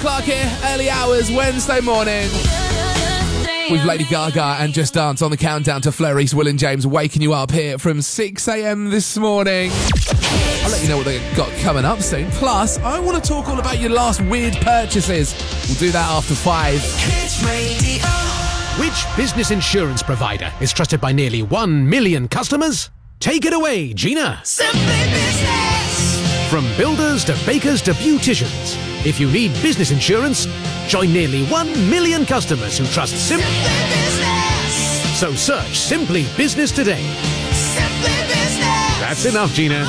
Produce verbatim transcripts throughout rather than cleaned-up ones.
Clark here, early hours, Wednesday morning. With Lady Gaga and Just Dance on the countdown to Flurries, Will and James waking you up here from six a.m. this morning. I'll let you know what they've got coming up soon. Plus, I want to talk all about your last weird purchases. We'll do that after five. Which business insurance provider is trusted by nearly one million customers? Take it away, Gina. Simply Business. From builders to bakers to beauticians, if you need business insurance, join nearly one million customers who trust Sim- Simply Business. So search Simply Business today. Simply Business. That's enough, Gina.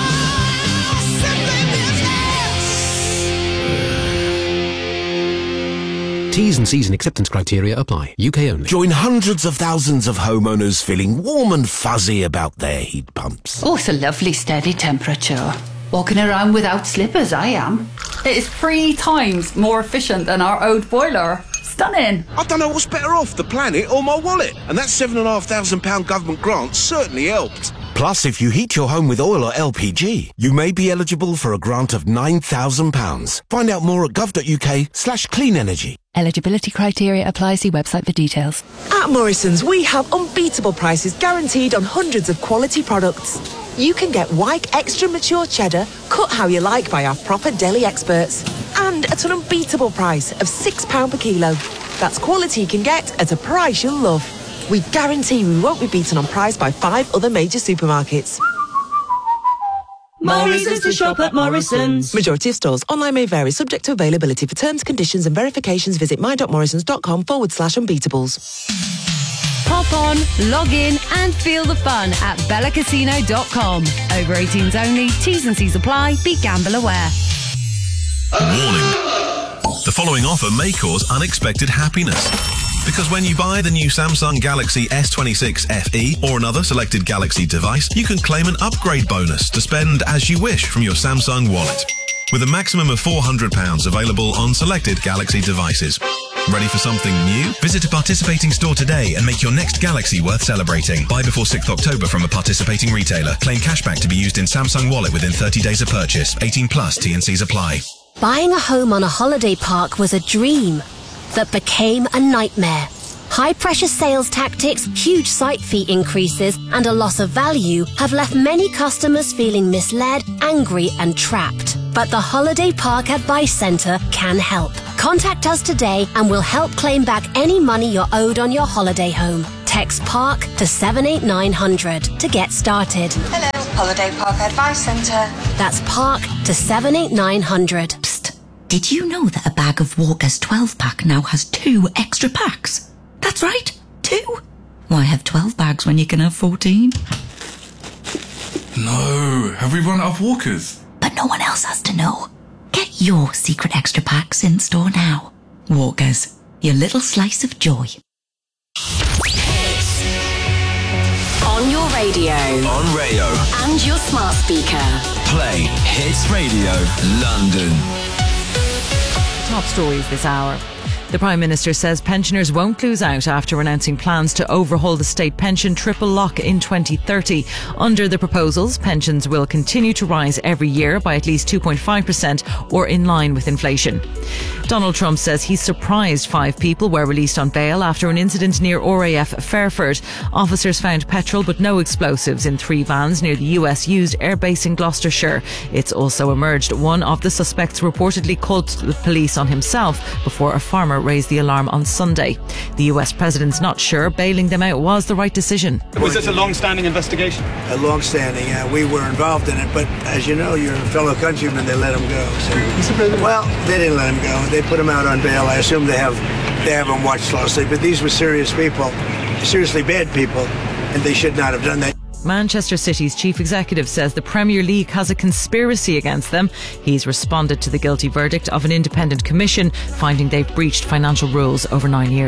T's and C's and acceptance criteria apply. U K only. Join hundreds of thousands of homeowners feeling warm and fuzzy about their heat pumps. Oh, it's a lovely steady temperature. Walking around without slippers, I am. It is three times more efficient than our old boiler. Stunning. I don't know what's better off, the planet or my wallet. And that seven and a half thousand pound government grant certainly helped. Plus, if you heat your home with oil or L P G, you may be eligible for a grant of nine thousand pounds. Find out more at gov.uk slash clean energy. Eligibility criteria apply. See website for details. At Morrison's, we have unbeatable prices guaranteed on hundreds of quality products. You can get Wyke Extra Mature Cheddar, cut how you like by our proper deli experts. And at an unbeatable price of six pounds per kilo. That's quality you can get at a price you'll love. We guarantee we won't be beaten on price by five other major supermarkets. More reasons to shop at Morrison's. Majority of stores. Online may vary, subject to availability. For terms, conditions and verifications, visit my.morrisons.com forward slash unbeatables. Pop on, log in and feel the fun at bella casino dot com. Over eighteens only, T's and C's apply, be gamble aware. Warning. The following offer may cause unexpected happiness. Because when you buy the new Samsung Galaxy S twenty-six F E or another selected Galaxy device, you can claim an upgrade bonus to spend as you wish from your Samsung wallet. With a maximum of four hundred pounds available on selected Galaxy devices. Ready for something new? Visit a participating store today and make your next Galaxy worth celebrating. Buy before sixth of October from a participating retailer. Claim cashback to be used in Samsung Wallet within thirty days of purchase. eighteen plus, T and C's apply. Buying a home on a holiday park was a dream that became a nightmare. High-pressure sales tactics, huge site fee increases, and a loss of value have left many customers feeling misled, angry, and trapped. But the Holiday Park Advice Centre can help. Contact us today and we'll help claim back any money you're owed on your holiday home. Text PARK to seven eight nine hundred to get started. Hello, Holiday Park Advice Centre. That's PARK to seven eight nine hundred. Psst. Did you know that a bag of Walker's twelve pack now has two extra packs? That's right, two. Why have twelve bags when you can have fourteen? No, have we run out of Walkers? But no one else has to know. Get your secret extra packs in store now. Walkers, your little slice of joy. On your radio. On radio. And your smart speaker. Play Hits Radio London. Top stories this hour. The Prime Minister says pensioners won't lose out after announcing plans to overhaul the state pension triple lock in twenty thirty. Under the proposals, pensions will continue to rise every year by at least two point five percent or in line with inflation. Donald Trump says he's surprised five people were released on bail after an incident near R A F Fairford. Officers found petrol but no explosives in three vans near the U S used airbase in Gloucestershire. It's also emerged one of the suspects reportedly called the police on himself before a farmer raised the alarm on Sunday. The U S president's not sure bailing them out was the right decision. Was this a long-standing investigation? A long-standing, yeah. We were involved in it, but as you know, your fellow countrymen, they let him go. So, well, they didn't let him go. They put him out on bail. I assume they have they have him watched closely, but these were serious people, seriously bad people, and they should not have done that. Manchester City's chief executive says the Premier League has a conspiracy against them. He's responded to the guilty verdict of an independent commission, finding they've breached financial rules over nine years.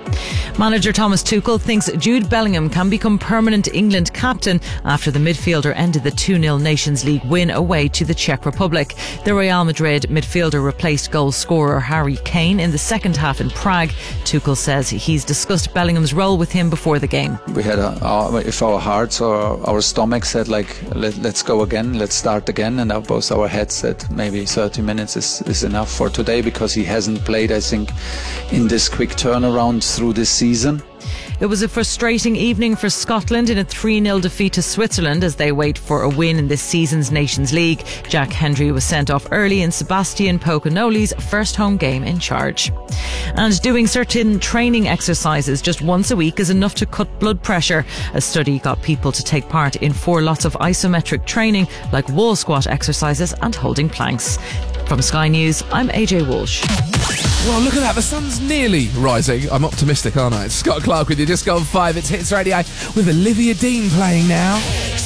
Manager Thomas Tuchel thinks Jude Bellingham can become permanent England captain after the midfielder ended the two nil Nations League win away to the Czech Republic. The Real Madrid midfielder replaced goal scorer Harry Kane in the second half in Prague. Tuchel says he's discussed Bellingham's role with him before the game. We had a, our, if our hearts or our stomach said like Let, let's go again, let's start again, and now both our heads said maybe thirty minutes is, is enough for today, because he hasn't played, I think, in this quick turnaround through this season. It was a frustrating evening for Scotland in a three nil defeat to Switzerland as they wait for a win in this season's Nations League. Jack Hendry was sent off early in Sebastian Pocanoli's first home game in charge. And doing certain training exercises just once a week is enough to cut blood pressure. A study got people to take part in four lots of isometric training like wall squat exercises and holding planks. From Sky News, I'm A J Walsh. Well, look at that. The sun's nearly rising. I'm optimistic, aren't I? It's Scott Clark with you. Just gone five. It's Hits Radio with Olivia Dean playing now.